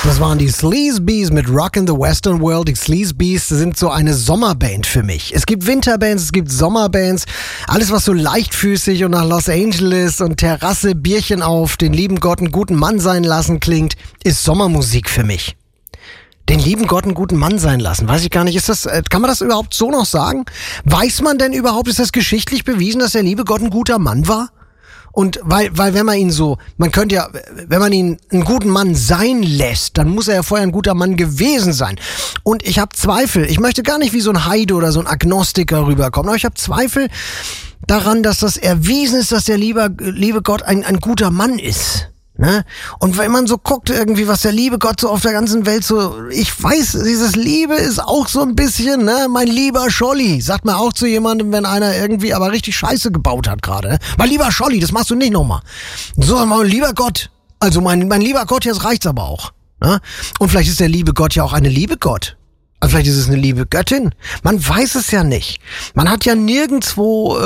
Das waren die Sleazebees mit Rock in the Western World. Die Sleazebees sind so eine Sommerband für mich. Es gibt Winterbands, es gibt Sommerbands. Alles, was so leichtfüßig und nach Los Angeles und Terrasse, Bierchen auf, den lieben Gott einen guten Mann sein lassen klingt, ist Sommermusik für mich. Den lieben Gott einen guten Mann sein lassen. Weiß ich gar nicht, kann man das überhaupt so noch sagen? Weiß man denn überhaupt, ist das geschichtlich bewiesen, dass der liebe Gott ein guter Mann war? Und weil wenn man ihn wenn man ihn einen guten Mann sein lässt, dann muss er ja vorher ein guter Mann gewesen sein. Und ich habe Zweifel. Ich möchte gar nicht wie so ein Heide oder so ein Agnostiker rüberkommen, aber ich habe Zweifel daran, dass das erwiesen ist, dass der liebe Gott ein guter Mann ist. Ne? Und wenn man so guckt irgendwie, was der liebe Gott so auf der ganzen Welt so, ich weiß, dieses Liebe ist auch so ein bisschen, ne, mein lieber Scholli, sagt man auch zu jemandem, wenn einer irgendwie aber richtig Scheiße gebaut hat gerade, ne? Mein lieber Scholli, das machst du nicht nochmal. So, mein lieber Gott, also mein lieber Gott, jetzt reicht's aber auch. Ne? Und vielleicht ist der liebe Gott ja auch eine liebe Gott. Also vielleicht ist es eine liebe Göttin. Man weiß es ja nicht. Man hat ja nirgendwo,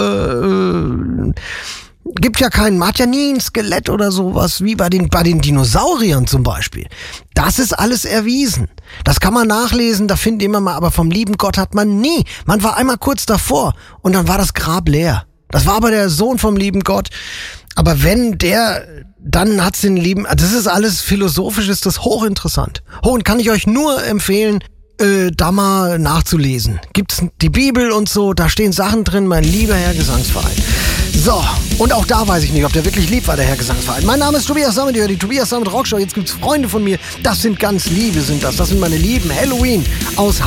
man hat ja nie ein Skelett oder sowas, wie bei den Dinosauriern zum Beispiel. Das ist alles erwiesen. Das kann man nachlesen, da finden immer mal, aber vom lieben Gott hat man nie. Man war einmal kurz davor und dann war das Grab leer. Das war aber der Sohn vom lieben Gott. Aber dann hat's den lieben, das ist alles philosophisch, ist das hochinteressant. Und kann ich euch nur empfehlen, da mal nachzulesen. Gibt's die Bibel und so, da stehen Sachen drin, mein lieber Herr Gesangsverein. So, und auch da weiß ich nicht, ob der wirklich lieb war, der Herr Gesangsverein. Mein Name ist Tobias Sammet, ihr hört die Tobias Sammet Rockshow. Jetzt gibt's Freunde von mir, das sind ganz Liebe, sind das. Das sind meine Lieben. Halloween aus